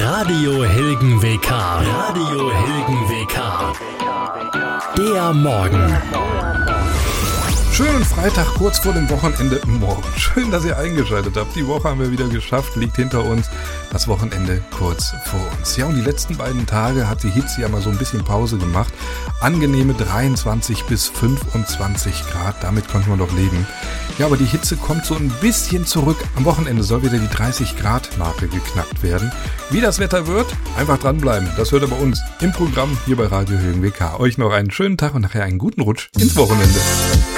Radio Hilgen WK. Radio Hilgen WK. Der Morgen. Schönen Freitag, kurz vor dem Wochenende morgen. Schön, dass ihr eingeschaltet habt. Die Woche haben wir wieder geschafft, liegt hinter uns. Das Wochenende kurz vor uns. Ja, und die letzten beiden Tage hat die Hitze ja mal so ein bisschen Pause gemacht. Angenehme 23 bis 25 Grad, damit konnte man doch leben. Ja, aber die Hitze kommt so ein bisschen zurück. Am Wochenende soll wieder die 30 Grad Marke geknackt werden. Wie das Wetter wird, einfach dranbleiben. Das hört ihr bei uns im Programm hier bei Radio Hilgen WK. Euch noch einen schönen Tag und nachher einen guten Rutsch ins Wochenende.